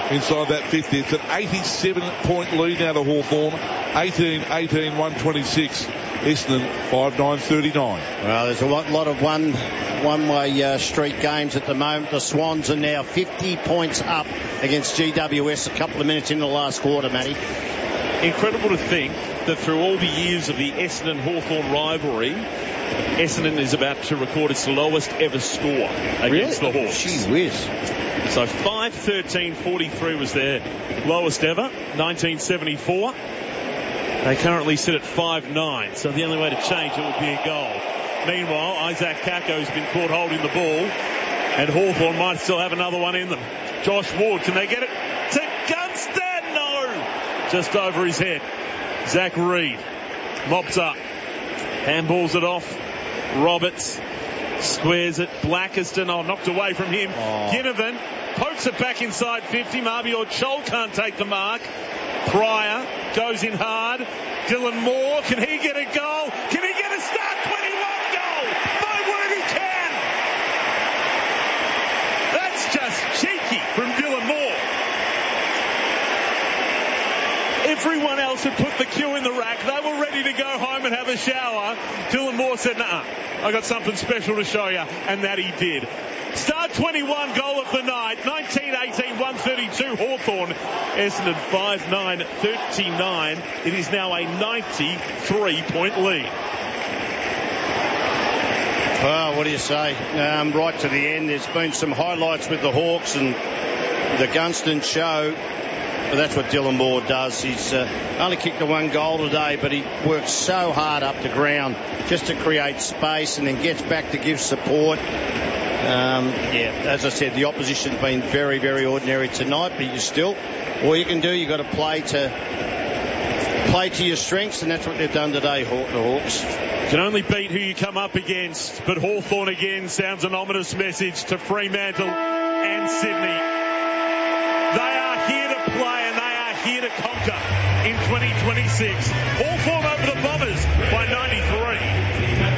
inside that 50. It's an 87-point lead now to Hawthorn. 18-18, 126. Essendon 5-9-39. Well, there's a lot of one-way street games at the moment. The Swans are now 50 points up against GWS a couple of minutes into the last quarter, Matty. Incredible to think that through all the years of the Essendon-Hawthorn rivalry, Essendon is about to record its lowest ever score against the Hawks. Gee whiz. So 5-13-43 was their lowest ever, 1974. They currently sit at 5-9, so the only way to change it would be a goal. Meanwhile, Isaac Kako's been caught holding the ball, and Hawthorn might still have another one in them. Josh Ward, can they get it to Gunstead? No! Just over his head. Zach Reed mops up. Handballs it off. Roberts squares it. Blackiston, knocked away from him. Ginnivan pokes it back inside 50. Mabior Chol can't take the mark. Pryor goes in hard. Dylan Moore, can he get a goal? Can he get a start 21 goal? My word, he can! That's just cheeky from Dylan Moore. Everyone else had put the cue in the rack. They were ready to go home and have a shower. Dylan Moore said, nah, I got something special to show you, and that he did. Star 21 goal of the night, 19-18, 132 Hawthorn. Essendon 5-9-39. It is now a 93-point lead. Well, what do you say? Right to the end, there's been some highlights with the Hawks and the Gunston show. But that's what Dylan Moore does. He's only kicked the one goal today, but he works so hard up the ground just to create space and then gets back to give support. As I said, the opposition's been very, very ordinary tonight, but all you can do, you've got to play to your strengths, and that's what they've done today, the Hawks. Can only beat who you come up against, but Hawthorn again sounds an ominous message to Fremantle and Sydney. They are here to play and they are here to conquer in 2026. Hawthorn over the Bombers by 93.